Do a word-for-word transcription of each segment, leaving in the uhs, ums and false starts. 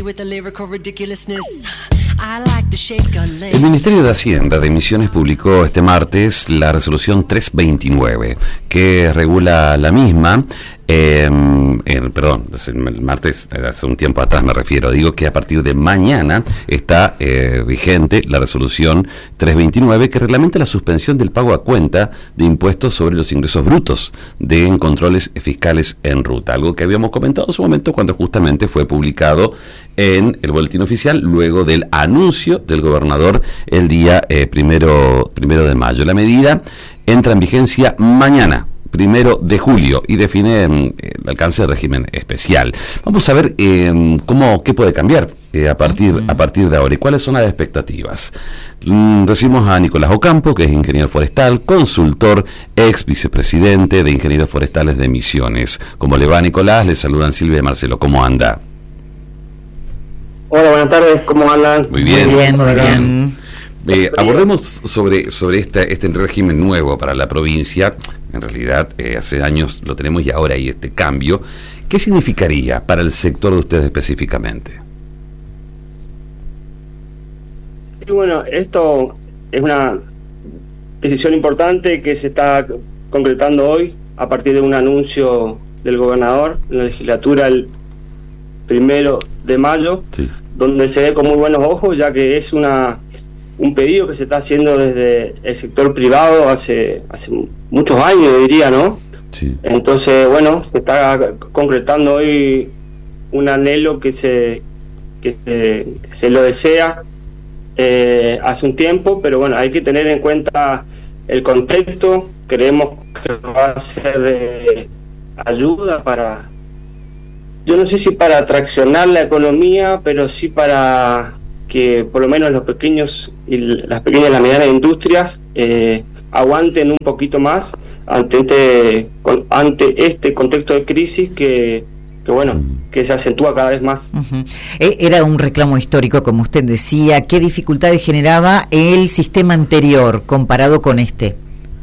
El Ministerio de Hacienda de Misiones publicó este martes la resolución trescientos veintinueve, que regula la misma. Eh, eh, perdón, el martes, hace un tiempo atrás me refiero, digo que a partir de mañana está eh, vigente la resolución trescientos veintinueve, que reglamenta la suspensión del pago a cuenta de impuestos sobre los ingresos brutos de controles fiscales en ruta, algo que habíamos comentado en su momento cuando justamente fue publicado en el boletín oficial luego del anuncio del gobernador el día eh, primero, primero de mayo. La medida entra en vigencia mañana, primero de julio, y define eh, el alcance del régimen especial. Vamos a ver eh, cómo qué puede cambiar eh, a partir a partir de ahora y cuáles son las expectativas. Mm, recibimos a Nicolás Ocampo, que es ingeniero forestal, consultor, ex vicepresidente de Ingenieros Forestales de Misiones. ¿Cómo le va, Nicolás? Le saludan Silvia y Marcelo. ¿Cómo anda? Hola, buenas tardes. ¿Cómo andan? Muy bien. Muy bien, muy bien. Eh, abordemos sobre, sobre este, este régimen nuevo para la provincia. En realidad, eh, hace años lo tenemos y ahora hay este cambio. ¿Qué significaría para el sector de ustedes específicamente? Sí, bueno, esto es una decisión importante que se está concretando hoy a partir de un anuncio del gobernador en la legislatura el primero de mayo, sí, donde se ve con muy buenos ojos, ya que es una un pedido que se está haciendo desde el sector privado hace hace muchos años, diría, ¿no? Sí. Entonces, bueno, se está concretando hoy un anhelo que se que se, se lo desea eh, hace un tiempo, pero bueno, hay que tener en cuenta el contexto. Creemos que va a ser de ayuda para, yo no sé si para traccionar la economía, pero sí para que por lo menos los pequeños y las pequeñas y las medianas industrias eh, aguanten un poquito más ante este, ante este contexto de crisis que, que bueno, que se acentúa cada vez más. Uh-huh. Era un reclamo histórico, como usted decía. ¿Qué dificultades generaba el sistema anterior comparado con este?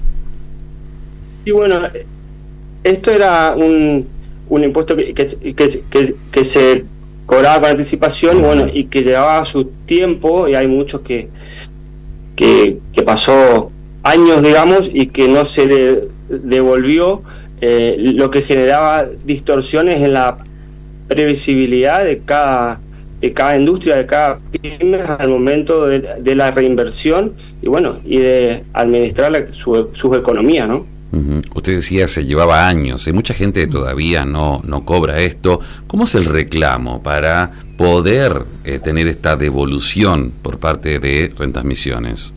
Y bueno, esto era un, un impuesto que, que, que, que, que se cobraba con anticipación, y bueno, y que llevaba su tiempo, y hay muchos que, que, que pasó años, digamos, y que no se le devolvió, eh, lo que generaba distorsiones en la previsibilidad de cada de cada industria, de cada pyme al momento de, de la reinversión y bueno, y de administrar la, su, sus economías, ¿no? Uh-huh. Usted decía se llevaba años, hay mucha gente que todavía no, no cobra esto. ¿Cómo es el reclamo para poder eh, tener esta devolución por parte de Rentas Misiones?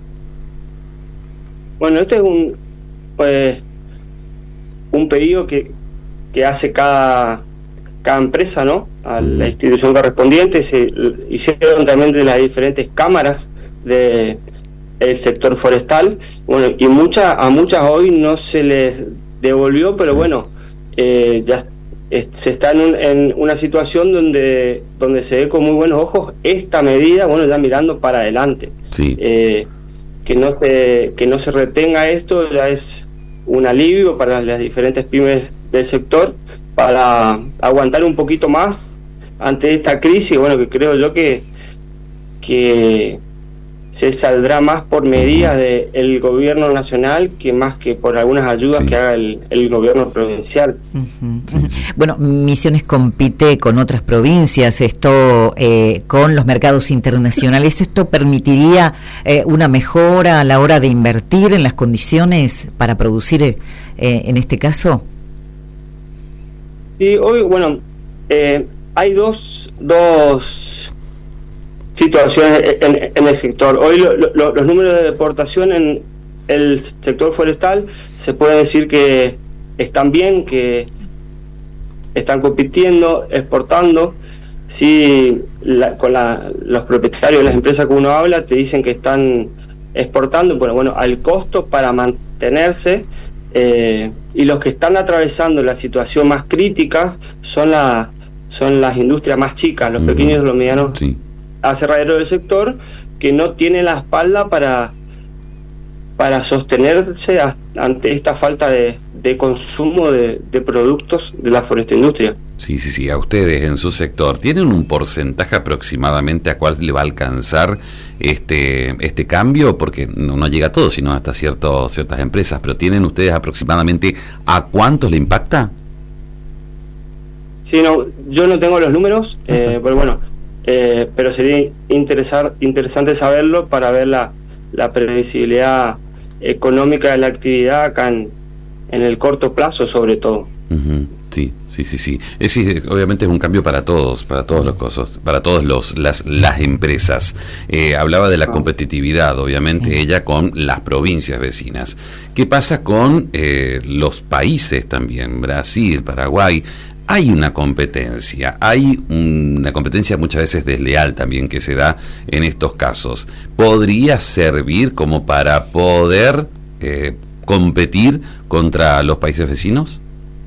Bueno, este es un pues, un pedido que, que hace cada, cada empresa, ¿no? A la institución correspondiente. Se hicieron también de las diferentes cámaras de el sector forestal, bueno, y muchas a muchas hoy no se les devolvió, pero bueno, eh, ya eh, se está en, un, en una situación donde donde se ve con muy buenos ojos esta medida, bueno, ya mirando para adelante. Sí. Eh, que no se que no se retenga esto ya es un alivio para las diferentes pymes del sector, para aguantar un poquito más ante esta crisis, bueno, que creo yo que que se saldrá más por medidas del gobierno nacional que más que por algunas ayudas sí. que haga el, el gobierno provincial. Uh-huh. Sí. Bueno, Misiones compite con otras provincias, esto eh, con los mercados internacionales. ¿Esto permitiría eh, una mejora a la hora de invertir en las condiciones para producir eh, en este caso? Sí, hoy, bueno, eh, hay dos... dos situaciones en, en el sector. Hoy lo, lo, los números de deportación en el sector forestal se puede decir que están bien, que están compitiendo, exportando. Sí, la, con la, los propietarios de las empresas que uno habla te dicen que están exportando, pero bueno, al costo para mantenerse, eh, y los que están atravesando la situación más crítica son, la, son las industrias más chicas, los pequeños y los medianos sí. aserraderos del sector, que no tienen la espalda para para sostenerse ante esta falta de, de consumo de, de productos de la forestindustria. Sí, sí, sí, a ustedes en su sector, ¿tienen un porcentaje aproximadamente a cuál le va a alcanzar este este cambio? Porque no, no llega a todo, sino hasta cierto, ciertas empresas, pero ¿tienen ustedes aproximadamente a cuántos le impacta? Sí, no, yo no tengo los números, eh, pero bueno, eh, pero sería interesar, interesante saberlo para ver la, la previsibilidad económica de la actividad acá en, en el corto plazo, sobre todo. Uh-huh. Sí, sí, sí, sí. Es, es, obviamente es un cambio para todos, para todos los cosas, para todos los las las empresas. Eh, hablaba de la competitividad, obviamente, sí. Ella con las provincias vecinas. ¿Qué pasa con eh, los países también? Brasil, Paraguay. Hay una competencia, hay una competencia muchas veces desleal también que se da en estos casos. ¿Podría servir como para poder eh, competir contra los países vecinos?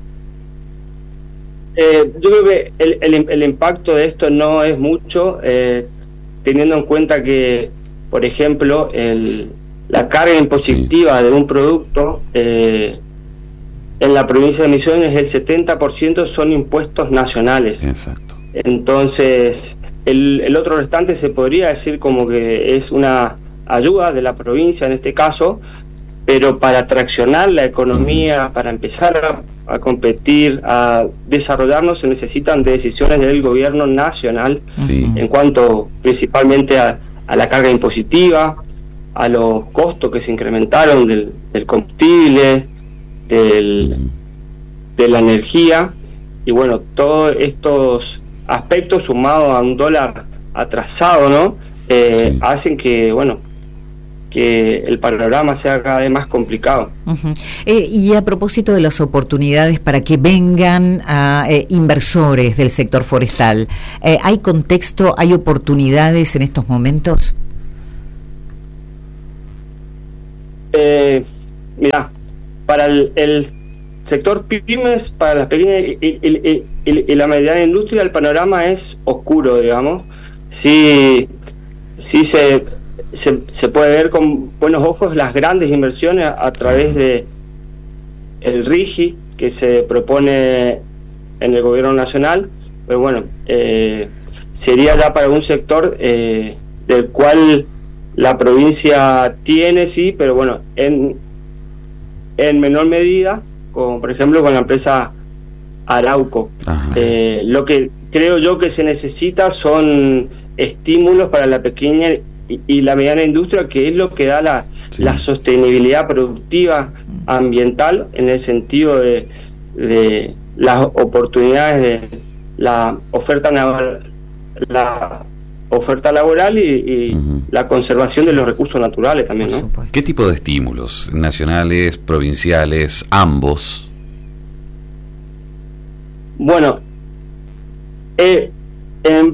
Eh, yo creo que el, el, el impacto de esto no es mucho, eh, teniendo en cuenta que, por ejemplo, el, la carga impositiva sí. de un producto eh, en la provincia de Misiones, el setenta por ciento son impuestos nacionales. Exacto. Entonces, el, el otro restante se podría decir como que es una ayuda de la provincia en este caso, pero para traccionar la economía, para empezar a, a competir, a desarrollarnos, se necesitan de decisiones del gobierno nacional sí. en cuanto principalmente a, a la carga impositiva, a los costos que se incrementaron del, del combustible, del, de la energía, y bueno, todos estos aspectos sumados a un dólar atrasado, ¿no? Eh, sí. hacen que, bueno, que el panorama sea cada vez más complicado. Uh-huh. Eh, y a propósito de las oportunidades para que vengan a eh, inversores del sector forestal, eh, ¿hay contexto, hay oportunidades en estos momentos? Eh, mira, para el, el sector pymes, para las pequeñas y, y, y, y, y la mediana industria, el panorama es oscuro, digamos. Sí, sí se... Se, se puede ver con buenos ojos las grandes inversiones a, a través de el RIGI que se propone en el gobierno nacional, pero bueno, eh, sería ya para un sector eh, del cual la provincia tiene, sí, pero bueno, en, en menor medida, como por ejemplo con la empresa Arauco. Eh, lo que creo yo que se necesita son estímulos para la pequeña y la mediana industria, que es lo que da la, sí. la sostenibilidad productiva ambiental, en el sentido de, de las oportunidades de la oferta la oferta laboral y, y uh-huh. la conservación de los recursos naturales también, ¿no? ¿Qué tipo de estímulos? ¿Nacionales, provinciales, ambos? Bueno, eh, en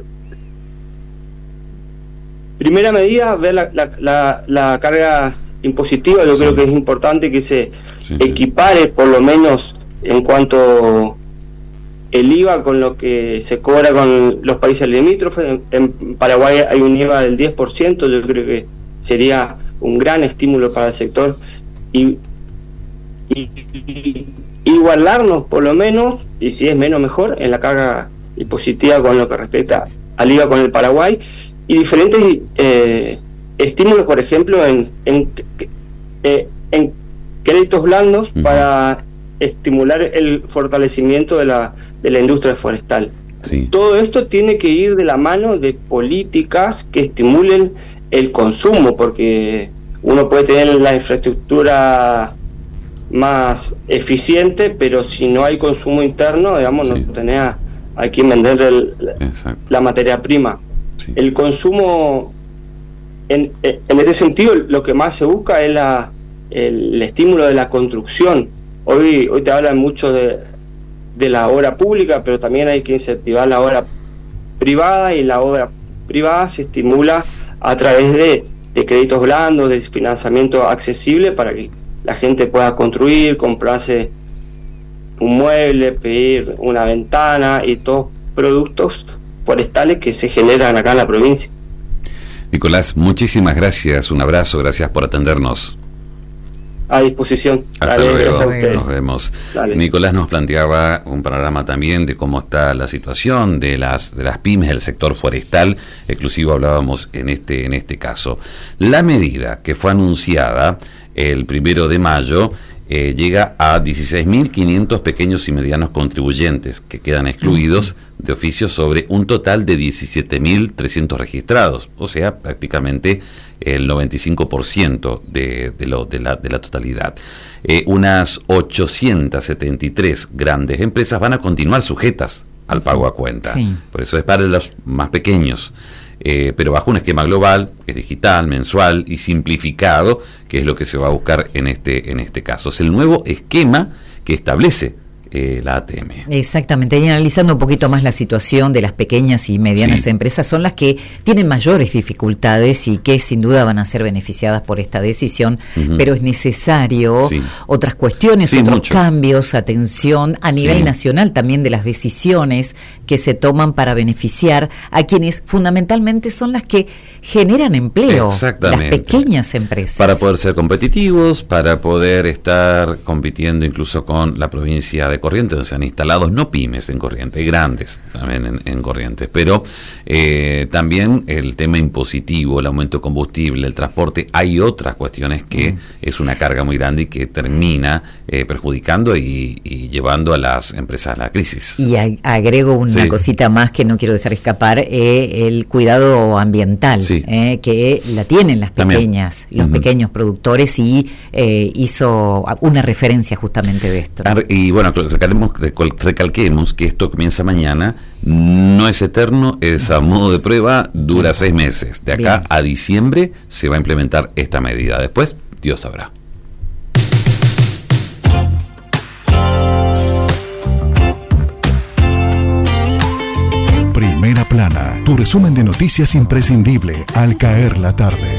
primera medida, ver la, la, la, la carga impositiva. Yo sí. creo que es importante que se sí, equipare, sí. por lo menos en cuanto el I V A con lo que se cobra con los países limítrofes. En, en Paraguay hay un I V A del diez por ciento, yo creo que sería un gran estímulo para el sector. Y, y, y igualarnos por lo menos, y si es menos mejor, en la carga impositiva con lo que respecta al I V A con el Paraguay. Y diferentes eh, estímulos, por ejemplo, en, en, eh, en créditos blandos uh-huh. para estimular el fortalecimiento de la, de la industria forestal. Sí. Todo esto tiene que ir de la mano de políticas que estimulen el consumo, porque uno puede tener la infraestructura más eficiente, pero si no hay consumo interno, digamos, sí. no tenés a, a quien vender el, la materia prima. Sí. El consumo, en, en este sentido, lo que más se busca es la, el, el estímulo de la construcción. Hoy hoy te hablan mucho de, de la obra pública, pero también hay que incentivar la obra privada, y la obra privada se estimula a través de, de créditos blandos, de financiamiento accesible para que la gente pueda construir, comprarse un mueble, pedir una ventana y todos productos forestales que se generan acá en la provincia. Nicolás, muchísimas gracias, un abrazo, gracias por atendernos. a disposición. Hasta Dale, luego, gracias a ustedes. nos vemos. Dale. Nicolás nos planteaba un panorama también de cómo está la situación de las de las pymes, el sector forestal, exclusivo hablábamos en este en este caso. La medida que fue anunciada el primero de mayo eh, llega a dieciséis mil quinientos pequeños y medianos contribuyentes que quedan excluidos de oficio sobre un total de diecisiete mil trescientos registrados, o sea, prácticamente el noventa y cinco por ciento de, de, lo, de, la, de la totalidad. Eh, unas ochocientas setenta y tres grandes empresas van a continuar sujetas al pago a cuenta. Sí. Por eso es para los más pequeños, eh, pero bajo un esquema global, que es digital, mensual y simplificado, que es lo que se va a buscar en este, en este caso. Es el nuevo esquema que establece Eh, la A T M. Exactamente, y analizando un poquito más la situación de las pequeñas y medianas sí. empresas, son las que tienen mayores dificultades y que sin duda van a ser beneficiadas por esta decisión, uh-huh. pero es necesario sí. otras cuestiones, sí, otros mucho. cambios, atención a nivel sí. nacional también de las decisiones que se toman para beneficiar a quienes fundamentalmente son las que generan empleo, las pequeñas empresas. Para poder ser competitivos, para poder estar compitiendo incluso con la provincia de Corrientes, donde se han instalado no pymes en Corrientes, grandes también en, en Corrientes, pero eh, también el tema impositivo, el aumento de combustible, el transporte, hay otras cuestiones que mm. es una carga muy grande y que termina eh, perjudicando y, y llevando a las empresas a la crisis. Y a, agrego una sí. cosita más que no quiero dejar escapar, eh, el cuidado ambiental, sí. eh, que la tienen las pequeñas, también. los uh-huh. pequeños productores, y eh, hizo una referencia justamente de esto. Y bueno, Recalquemos, recalquemos que esto comienza mañana, no es eterno, es a modo de prueba, dura Bien. seis meses. De acá Bien. a diciembre se va a implementar esta medida. Después, Dios sabrá. Primera Plana, tu resumen de noticias imprescindible al caer la tarde.